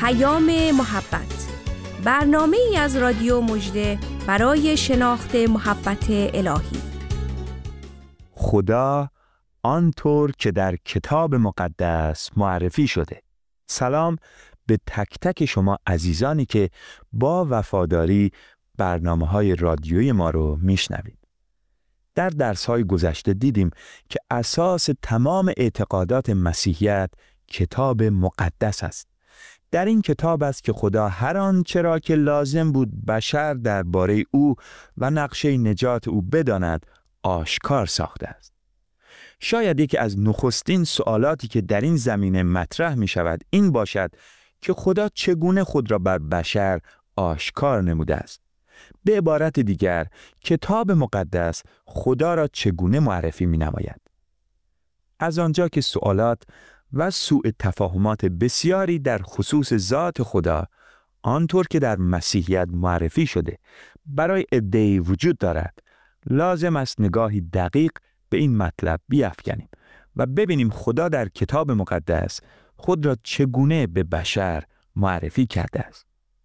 پیام محبت، برنامه‌ای از رادیو مژده برای شناخت محبت الهی. خدا آنطور که در کتاب مقدس معرفی شده. سلام به تک تک شما عزیزانی که با وفاداری برنامه‌های رادیویی ما رو میشنوید. در درس‌های گذشته دیدیم که اساس تمام اعتقادات مسیحیت کتاب مقدس است. در این کتاب است که خدا هر آنچه را که لازم بود بشر درباره او و نقشه نجات او بداند آشکار ساخته است. شاید یکی از نخستین سوالاتی که در این زمینه مطرح می شود این باشد که خدا چگونه خود را بر بشر آشکار نموده است. به عبارت دیگر، کتاب مقدس خدا را چگونه معرفی می نماید؟ از آنجا که سوالات و سوء تفاهمات بسیاری در خصوص ذات خدا آنطور که در مسیحیت معرفی شده برای عده‌ای وجود دارد، لازم است نگاهی دقیق به این مطلب بیفکنیم و ببینیم خدا در کتاب مقدس خود را چگونه به بشر معرفی کرده است.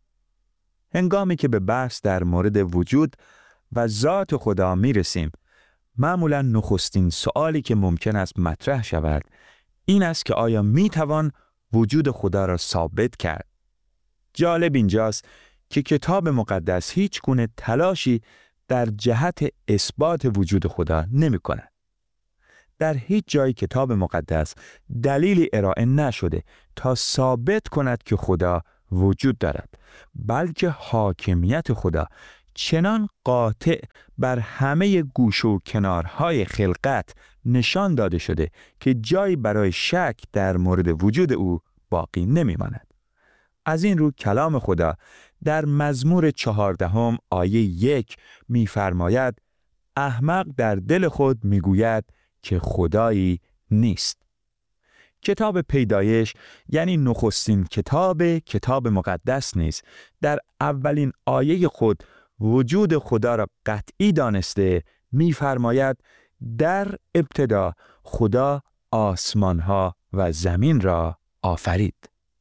هنگامی که به بحث در مورد وجود و ذات خدا می رسیم، معمولاً نخستین سوالی که ممکن است مطرح شود این است که آیا می توان وجود خدا را ثابت کرد؟ جالب اینجاست که کتاب مقدس هیچ گونه تلاشی در جهت اثبات وجود خدا نمی کند. در هیچ جای کتاب مقدس دلیلی ارائه نشده تا ثابت کند که خدا وجود دارد، بلکه حاکمیت خدا چنان قاطع بر همه گوش و کنارهای خلقت نشان داده شده که جایی برای شک در مورد وجود او باقی نمی ماند. از این رو کلام خدا در مزمور 14 آیه 1 می فرماید احمق در دل خود می گوید که خدایی نیست. کتاب پیدایش یعنی نخستین کتاب مقدس نیز در اولین آیه خود وجود خدا را قطعی دانسته می‌فرماید در ابتدا خدا آسمان‌ها و زمین را آفرید.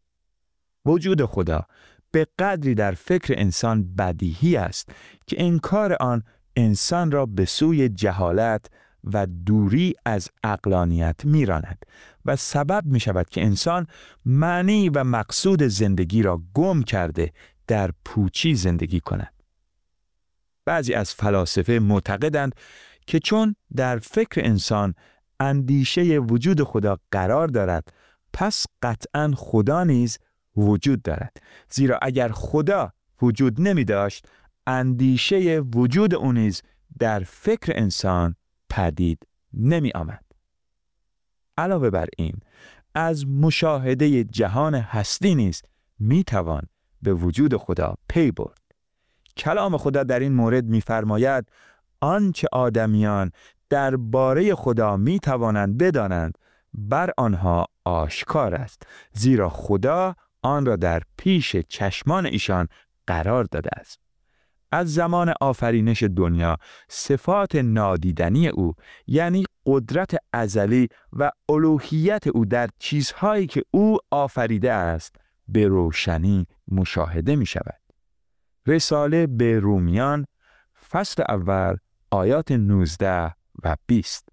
وجود خدا به قدری در فکر انسان بدیهی است که انکار آن انسان را به سوی جهالت و دوری از عقلانیت می‌راند و سبب می‌شود که انسان معنی و مقصود زندگی را گم کرده در پوچی زندگی کند. بعضی از فلاسفه معتقدند که چون در فکر انسان اندیشه وجود خدا قرار دارد، پس قطعاً خدا نیز وجود دارد. زیرا اگر خدا وجود نمی داشت، اندیشه وجود او نیز در فکر انسان پدید نمی آمد. علاوه بر این، از مشاهده جهان هستی نیز می توان به وجود خدا پی برد. کلام خدا در این مورد می‌فرماید آنچه آدمیان درباره خدا می‌توانند بدانند بر آنها آشکار است، زیرا خدا آن را در پیش چشمان ایشان قرار داده است. از زمان آفرینش دنیا صفات نادیدنی او یعنی قدرت ازلی و الوهیت او در چیزهایی که او آفریده است به روشنی مشاهده می‌شود. رساله به رومیان فصل اول آیات 19 و 20.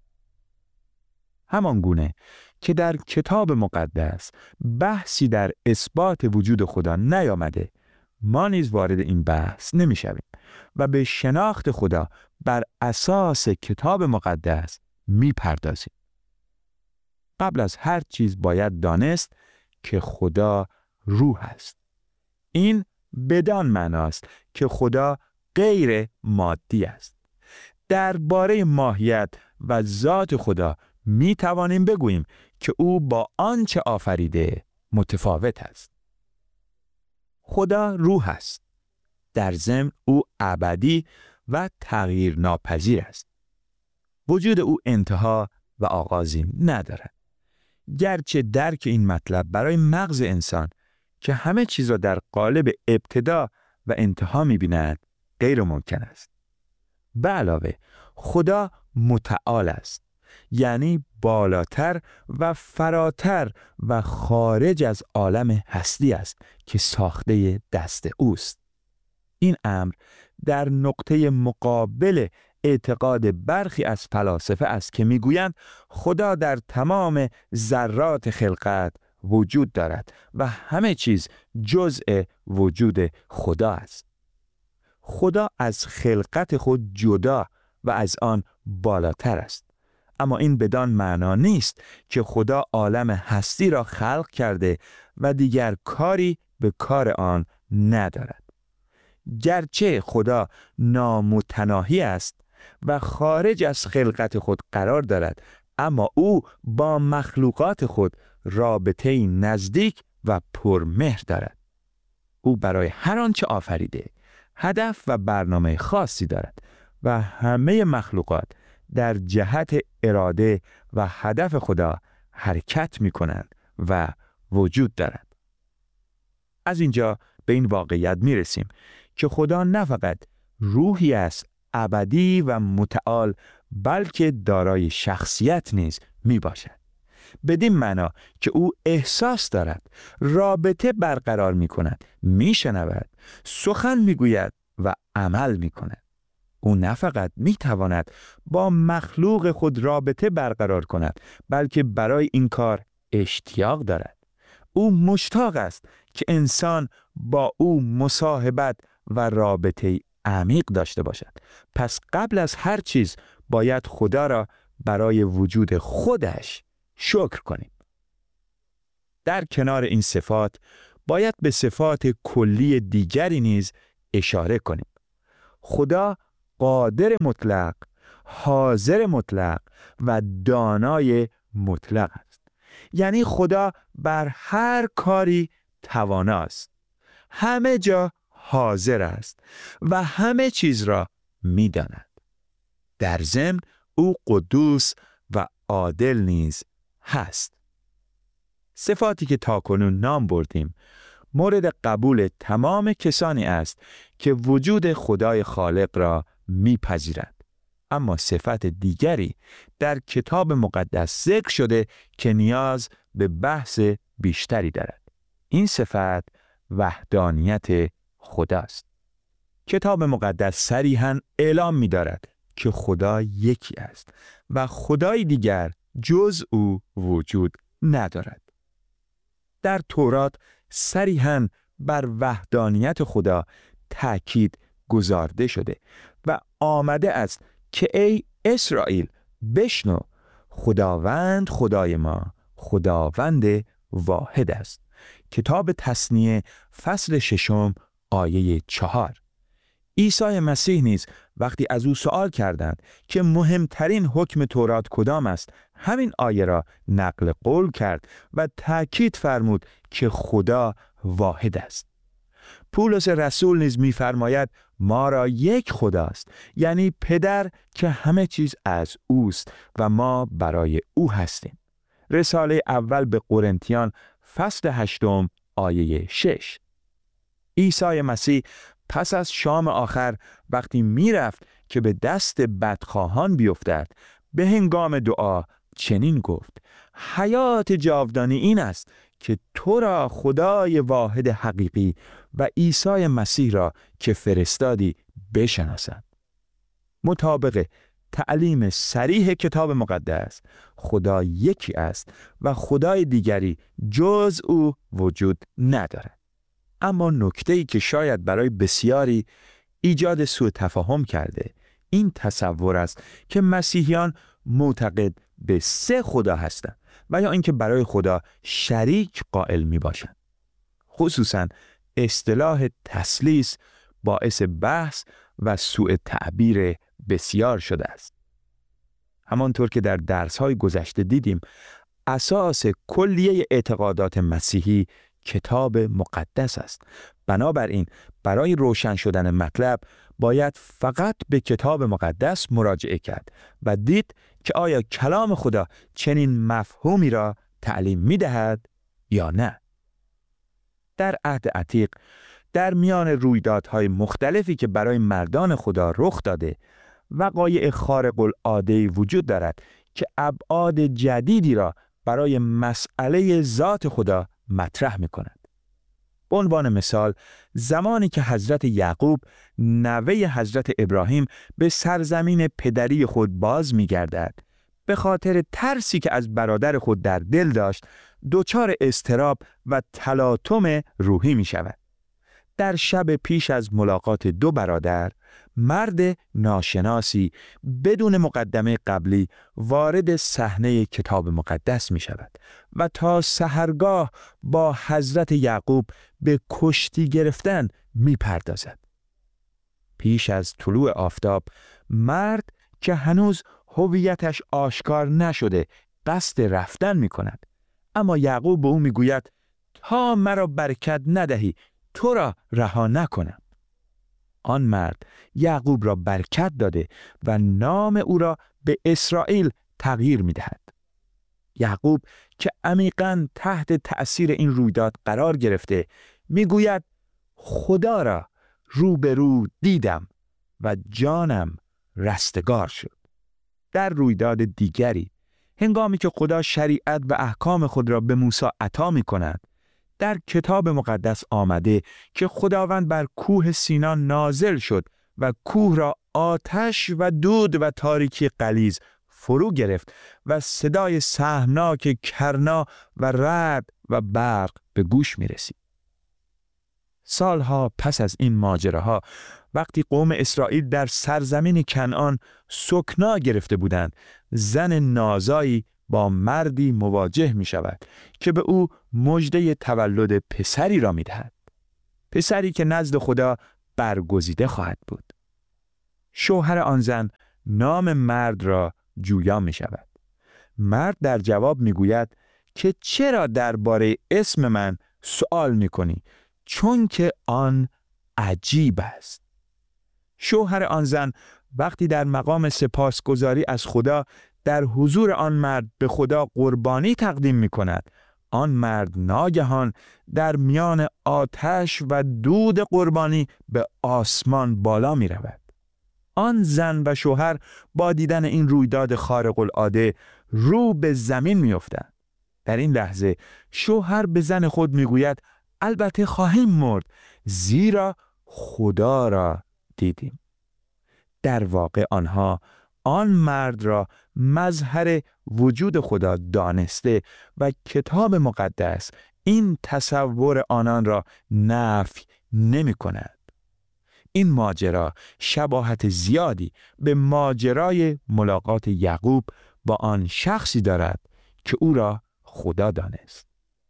همان گونه که در کتاب مقدس بحثی در اثبات وجود خدا نیامده، ما نیز وارد این بحث نمی‌شویم و به شناخت خدا بر اساس کتاب مقدس می‌پردازیم. قبل از هر چیز باید دانست که خدا روح است. این بدان معناست که خدا غیر مادی است. درباره ماهیت و ذات خدا می توانیم بگوییم که او با آنچه آفریده متفاوت است. خدا روح است. در ضمن او ابدی و تغییر ناپذیر است. وجود او انتها و آغازی ندارد. گرچه درک این مطلب برای مغز انسان که همه چیز را در قالب ابتدا و انتها می‌بیند غیر ممکن است. به علاوه خدا متعال است، یعنی بالاتر و فراتر و خارج از عالم هستی است که ساخته دست اوست. این امر در نقطه مقابل اعتقاد برخی از فلاسفه است که میگویند خدا در تمام ذرات خلقت وجود دارد و همه چیز جزء وجود خدا است. خدا از خلقت خود جدا و از آن بالاتر است. اما این بدان معنا نیست که خدا عالم هستی را خلق کرده و دیگر کاری به کار آن ندارد. گرچه خدا نامتناهی است و خارج از خلقت خود قرار دارد، اما او با مخلوقات خود رابطه‌ای نزدیک و پرمهر دارد. او برای هر آنچه آفریده هدف و برنامه خاصی دارد و همه مخلوقات در جهت اراده و هدف خدا حرکت می کنند و وجود دارند. از اینجا به این واقعیت می رسیم که خدا نه فقط روحی است ابدی و متعال، بلکه دارای شخصیت نیز می باشد. بدین معنا که او احساس دارد، رابطه برقرار می کند، می شنود، سخن می گوید و عمل می کند. او نه فقط می تواند با مخلوق خود رابطه برقرار کند، بلکه برای این کار اشتیاق دارد. او مشتاق است که انسان با او مصاحبت و رابطه عمیق داشته باشد. پس قبل از هر چیز باید خدا را برای وجود خودش شکر کنیم. در کنار این صفات باید به صفات کلی دیگری نیز اشاره کنیم. خدا قادر مطلق، حاضر مطلق و دانای مطلق است. یعنی خدا بر هر کاری تواناست، همه جا حاضر است و همه چیز را می‌داند. در ضمن او قدوس و عادل نیز هست. صفاتی که تاکنون نام بردیم مورد قبول تمام کسانی است که وجود خدای خالق را میپذیرند. اما صفت دیگری در کتاب مقدس ذکر شده که نیاز به بحث بیشتری دارد. این صفت وحدانیت خداست. کتاب مقدس صریحاً اعلام می‌دارد که خدا یکی است و خدای دیگر جز او وجود ندارد. در تورات صریحاً بر وحدانیت خدا تأکید گذارده شده و آمده است که ای اسرائیل بشنو، خداوند خدای ما خداوند واحد است. کتاب تثنیه فصل 6 آیه 4. عیسی مسیح نیز وقتی از او سوال کردند که مهمترین حکم تورات کدام است، همین آیه را نقل قول کرد و تأکید فرمود که خدا واحد است. پولس رسول نیز می‌فرماید ما را یک خداست، یعنی پدر که همه چیز از اوست و ما برای او هستیم. رساله اول به قرنتیان فصل 8 آیه 6. عیسی مسیح پس از شام آخر وقتی میرفت که به دست بدخواهان بیفتد، به هنگام دعا چنین گفت: حیات جاودانی این است که تو را خدای واحد حقیقی و عیسی مسیح را که فرستادی بشناسند. مطابق تعلیم صریح کتاب مقدس خدا یکی است و خدای دیگری جز او وجود ندارد. اما نکته‌ای که شاید برای بسیاری ایجاد سوء تفاهم کرده این تصور است که مسیحیان معتقد به 3 خدا هستند و یا اینکه برای خدا شریک قائل می باشند. خصوصاً اصطلاح تثلیث باعث بحث و سوء تعبیر بسیار شده است. همانطور که در درس‌های گذشته دیدیم، اساس کلیه اعتقادات مسیحی کتاب مقدس است. بنابراین برای روشن شدن مطلب باید فقط به کتاب مقدس مراجعه کرد و دید که آیا کلام خدا چنین مفهومی را تعلیم می‌دهد یا نه. در عهد عتیق در میان رویدادهای مختلفی که برای مردان خدا رخ داده، وقایع خارق العاده وجود دارد که ابعاد جدیدی را برای مسئله ذات خدا مطرح می‌کند. به عنوان مثال، زمانی که حضرت یعقوب نوه حضرت ابراهیم به سرزمین پدری خود باز می‌گردد، به خاطر ترسی که از برادر خود در دل داشت، دچار اضطراب و تلاطم روحی می‌شود. در شب پیش از ملاقات دو برادر، مرد ناشناسی بدون مقدمه قبلی وارد صحنه کتاب مقدس می شود و تا سحرگاه با حضرت یعقوب به کشتی گرفتن می پردازد. پیش از طلوع آفتاب، مرد که هنوز هویتش آشکار نشده قصد رفتن می کند، اما یعقوب به او می گوید تا مرا برکت ندهی تو را رها نکنم. آن مرد یعقوب را برکت داده و نام او را به اسرائیل تغییر می دهد. یعقوب که عمیقاً تحت تأثیر این رویداد قرار گرفته می گوید خدا را روبرو دیدم و جانم رستگار شد. در رویداد دیگری، هنگامی که خدا شریعت و احکام خود را به موسی عطا می کند، در کتاب مقدس آمده که خداوند بر کوه سینا نازل شد و کوه را آتش و دود و تاریکی غلیظ فرو گرفت و صدای سهمناک کرنا و رعد و برق به گوش می رسید. سالها پس از این ماجراها، وقتی قوم اسرائیل در سرزمین کنعان سکنا گرفته بودند، زن نازایی با مردی مواجه می شود که به او مژده تولد پسری را می دهد. پسری که نزد خدا برگزیده خواهد بود. شوهر آن زن نام مرد را جویا می شود. مرد در جواب می گوید که چرا درباره اسم من سوال می کنی؟ چون که آن عجیب است. شوهر آن زن وقتی در مقام سپاسگزاری از خدا در حضور آن مرد به خدا قربانی تقدیم می کند، آن مرد ناگهان در میان آتش و دود قربانی به آسمان بالا می رود. آن زن و شوهر با دیدن این رویداد خارق العاده رو به زمین می افتند. در این لحظه شوهر به زن خود می گوید البته خواهیم مرد زیرا خدا را دیدیم. در واقع آنها آن مرد را مظهر وجود خدا دانسته و کتاب مقدس این تصور آنان را نفی نمی کند. این ماجرا شباهت زیادی به ماجرای ملاقات یعقوب با آن شخصی دارد که او را خدا دانست.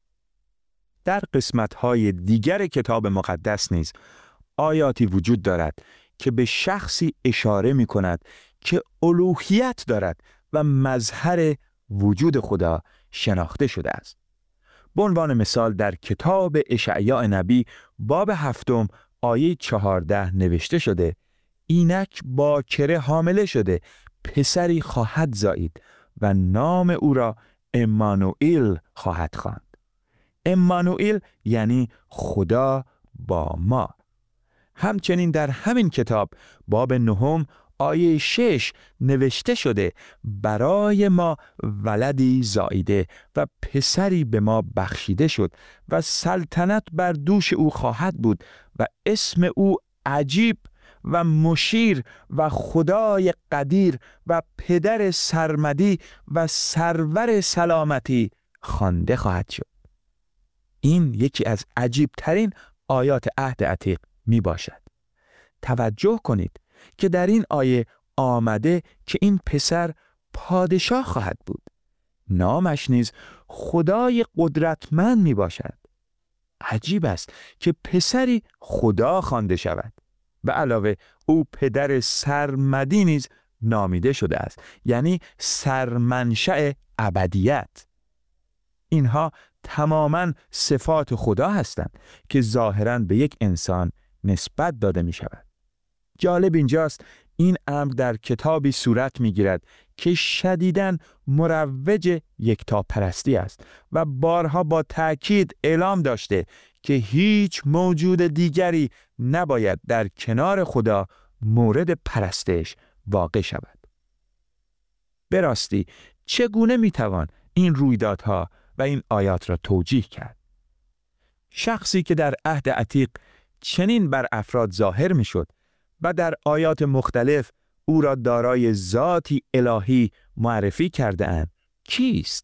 در قسمت‌های دیگر کتاب مقدس نیز آیاتی وجود دارد که به شخصی اشاره می کند که الوهیت دارد و مظهر وجود خدا شناخته شده است. به عنوان مثال در کتاب اشعیا نبی باب 7 آیه 14 نوشته شده اینک باکره حامله شده پسری خواهد زایید و نام او را امانوئیل خواهد خواند. امانوئیل یعنی خدا با ما. همچنین در همین کتاب باب 9 آیه 6 نوشته شده برای ما ولدی زاییده و پسری به ما بخشیده شد و سلطنت بر دوش او خواهد بود و اسم او عجیب و مشیر و خدای قدیر و پدر سرمدی و سرور سلامتی خوانده خواهد شد. این یکی از عجیب ترین آیات عهد عتیق می باشد. توجه کنید که در این آیه آمده که این پسر پادشاه خواهد بود. نامش نیز خدای قدرتمند می باشد. عجیب است که پسری خدا خوانده شود. به علاوه او پدر سرمدی نیز نامیده شده است، یعنی سرمنشأ ابدیت. اینها تماماً صفات خدا هستند که ظاهراً به یک انسان نسبت داده می شود. جالب اینجاست این امر در کتابی صورت می گیرد که شدیداً مروج یکتاپرستی است و بارها با تأکید اعلام داشته که هیچ موجود دیگری نباید در کنار خدا مورد پرستش واقع شود. به راستی چگونه میتوان این رویدادها و این آیات را توجیه کرد؟ شخصی که در عهد عتیق چنین بر افراد ظاهر میشد و در آیات مختلف او را دارای ذاتی الهی معرفی کرده اند، کیست؟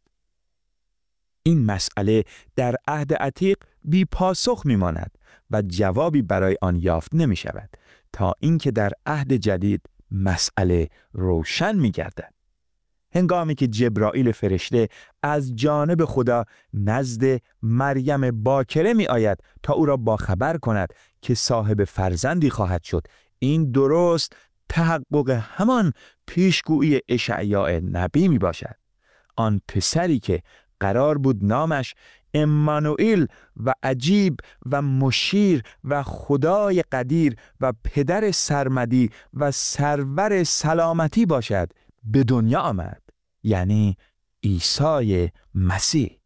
این مسئله در عهد عتیق بی پاسخ میماند و جوابی برای آن یافت نمی شود تا اینکه در عهد جدید مسئله روشن می گردد. هنگامی که جبرائیل فرشته از جانب خدا نزد مریم باکره می آید تا او را باخبر کند که صاحب فرزندی خواهد شد، این درست تحقق همان پیشگویی اشعیا نبی می باشد. آن پسری که قرار بود نامش امانوئیل و عجیب و مشیر و خدای قدیر و پدر سرمدی و سرور سلامتی باشد به دنیا آمد، یعنی عیسی مسیح.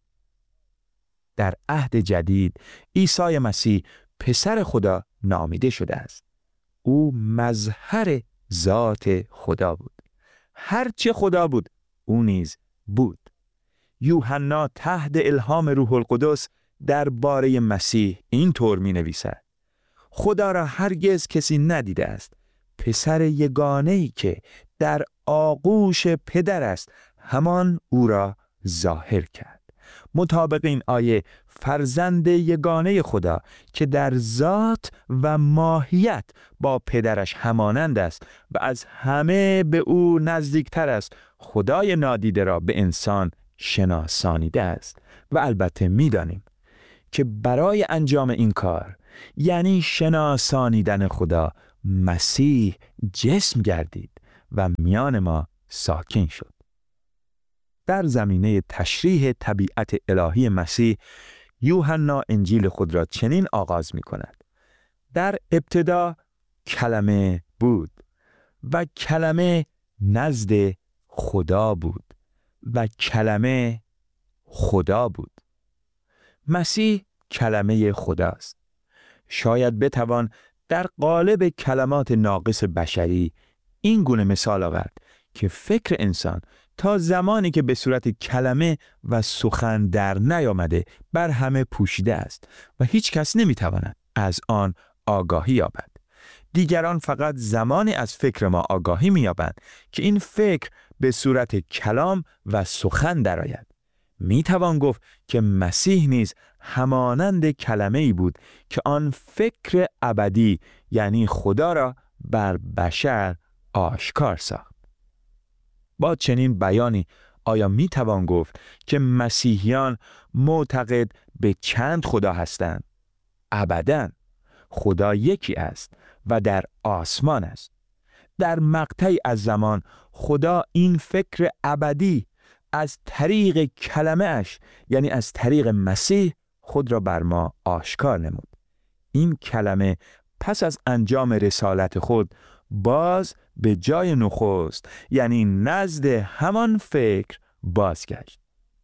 در عهد جدید عیسی مسیح پسر خدا نامیده شده است. او مظهر ذات خدا بود. هرچه خدا بود او نیز بود. یوحنا تحت الهام روح القدس درباره مسیح این طور می نویسد: خدا را هرگز کسی ندیده است، پسر یگانه‌ای که در آغوش پدر است همان او را ظاهر کرد. مطابق این آیه فرزند یگانه خدا که در ذات و ماهیت با پدرش همانند است و از همه به او نزدیکتر است، خدای نادیده را به انسان شناسانیده است. و البته می‌دانیم که برای انجام این کار، یعنی شناسانیدن خدا، مسیح جسم گردید و میان ما ساکن شد. در زمینه تشریح طبیعت الهی مسیح، یوحنا انجیل خود را چنین آغاز می کند: در ابتدا کلمه بود و کلمه نزد خدا بود و کلمه خدا بود. مسیح کلمه خداست. شاید بتوان در قالب کلمات ناقص بشری این گونه مثال آورد که فکر انسان تا زمانی که به صورت کلمه و سخن در نیامده بر همه پوشیده است و هیچ کس نمیتواند از آن آگاهی یابد. دیگران فقط زمانی از فکر ما آگاهی می‌یابند که این فکر به صورت کلام و سخن درآید. میتوان گفت که مسیح نیز همانند کلمه‌ای بود که آن فکر ابدی، یعنی خدا را بر بشر آشکار ساخت. با چنین بیانی آیا میتوان گفت که مسیحیان معتقد به چند خدا هستند؟ ابداً. خدا یکی است و در آسمان است. در مقطعی از زمان خدا این فکر ابدی از طریق کلمه اش، یعنی از طریق مسیح، خود را بر ما آشکار نمود. این کلمه پس از انجام رسالت خود باز به جای نخست، یعنی نزد همان فکر بازگشت.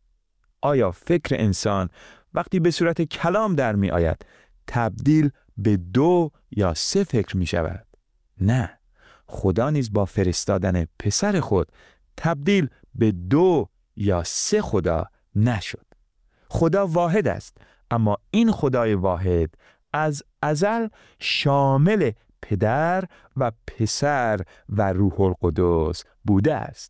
آیا فکر انسان وقتی به صورت کلام در می آید تبدیل به 2 یا 3 فکر می شود؟ نه، خدا نیز با فرستادن پسر خود تبدیل به 2 یا 3 خدا نشد. خدا واحد است، اما این خدای واحد از ازل شامل پدر و پسر و روح القدس بوده است.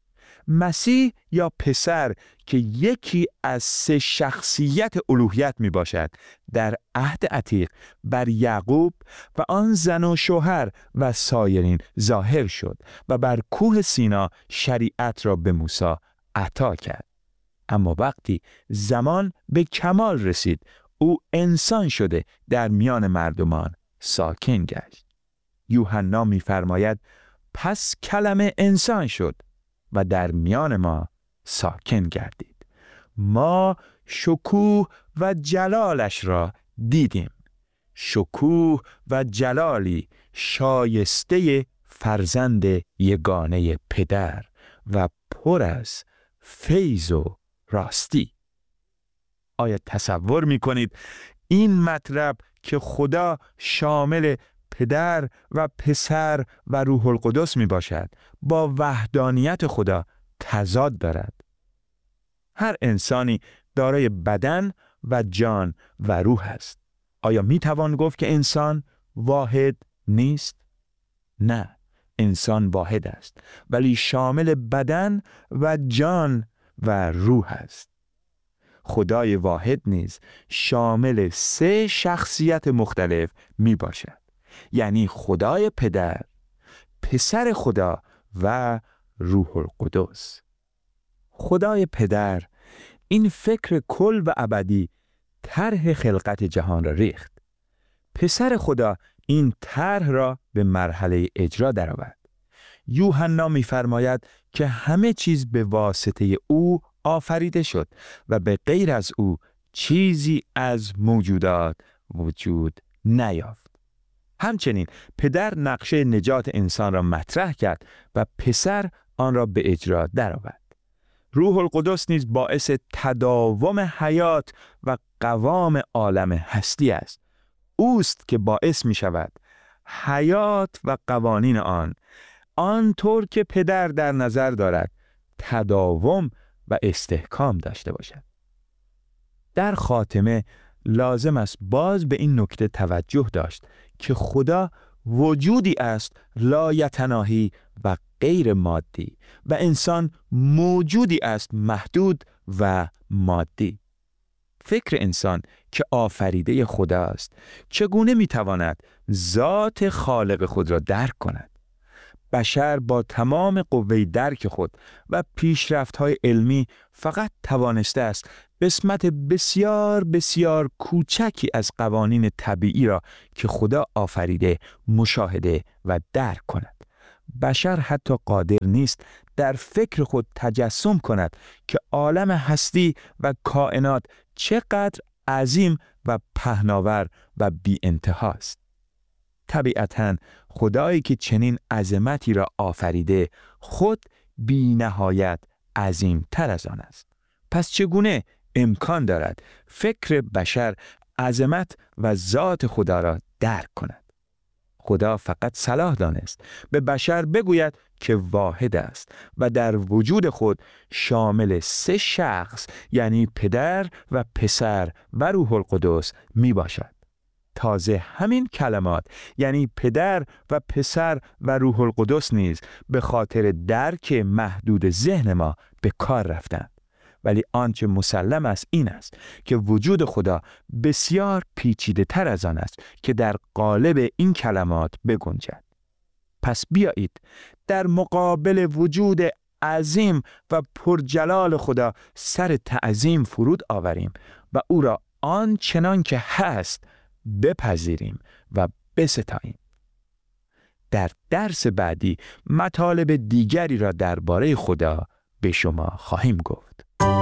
مسیح یا پسر که یکی از 3 شخصیت الوهیت می باشد، در عهد عتیق بر یعقوب و آن زن و شوهر و سایرین ظاهر شد و بر کوه سینا شریعت را به موسی عطا کرد. اما وقتی زمان به کمال رسید، او انسان شده در میان مردمان ساکن گشت. یوحنا می‌فرماید پس کلمه انسان شد و در میان ما ساکن گردید. ما شکوه و جلالش را دیدیم، شکوه و جلالی شایسته فرزند یگانه پدر و پر از فیض و راستی. آیا تصور می‌کنید این مطلب که خدا شامل پدر و پسر و روح القدس می باشد با وحدانیت خدا تضاد دارد. هر انسانی دارای بدن و جان و روح است. آیا می توان گفت که انسان واحد نیست؟ نه، انسان واحد است، ولی شامل بدن و جان و روح است. خدای واحد نیز شامل 3 شخصیت مختلف می باشد. یعنی خدای پدر، پسر خدا و روح القدس. خدای پدر این فکر کل و ابدی طرح خلقت جهان را ریخت. پسر خدا این طرح را به مرحله اجرا درآورد. یوحنا می‌فرماید که همه چیز به واسطه او آفریده شد و به غیر از او چیزی از موجودات وجود نیافت. همچنین پدر نقشه نجات انسان را مطرح کرد و پسر آن را به اجرا درآورد. روح القدس نیز باعث تداوم حیات و قوام عالم هستی است. اوست که باعث می شود حیات و قوانین آنطور که پدر در نظر دارد تداوم و استحکام داشته باشد. در خاتمه لازم است باز به این نکته توجه داشت که خدا وجودی است لایتناهی و غیر مادی و انسان موجودی است محدود و مادی. فکر انسان که آفریده خدا است چگونه میتواند ذات خالق خود را درک کند؟ بشر با تمام قوه درک خود و پیشرفت‌های علمی فقط توانسته است قسمت بسیار بسیار کوچکی از قوانین طبیعی را که خدا آفریده مشاهده و درک کند. بشر حتی قادر نیست در فکر خود تجسم کند که عالم هستی و کائنات چقدر عظیم و پهناور و بی انتهاست. طبیعتاً خدایی که چنین عظمتی را آفریده خود بی نهایت عظیم تر از آن است. پس چگونه امکان دارد فکر بشر عظمت و ذات خدا را درک کند؟ خدا فقط صلاح دانست به بشر بگوید که واحد است و در وجود خود شامل 3 شخص یعنی پدر و پسر و روح القدس می باشد. تازه همین کلمات یعنی پدر و پسر و روح القدس نیز به خاطر درک محدود ذهن ما به کار رفتند. ولی آنچه مسلم است این است که وجود خدا بسیار پیچیده تر از آن است که در قالب این کلمات بگنجد. پس بیایید در مقابل وجود عظیم و پرجلال خدا سر تعظیم فرود آوریم و او را آنچنان که هست بپذیریم و بستاییم. در درس بعدی مطالب دیگری را درباره خدا به شما خواهیم گفت.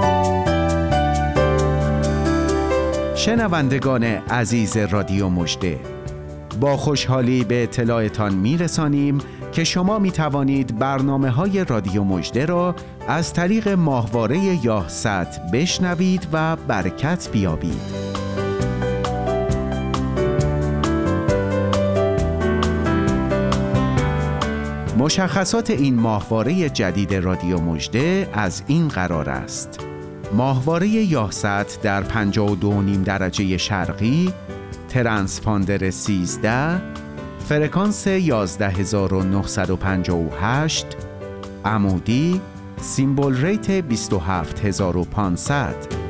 شنوندگان عزیز رادیو مژده، با خوشحالی به اطلاعتان میرسانیم که شما می توانید برنامه‌های رادیو مژده را از طریق ماهواره یاهصد بشنوید و برکت بیابید. مشخصات این ماهواره جدید رادیو مژده از این قرار است: ماهواره یاهصد در 52.5 درجه شرقی، ترانسپاندر 13، فرکانس 11958، عمودی، سیمبل ریت 27500.